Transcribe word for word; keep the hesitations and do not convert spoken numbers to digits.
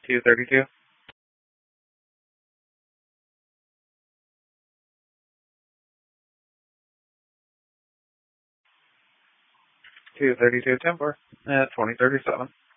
two thirty-two. two thirty-two, ten four. Uh, twenty thirty-seven.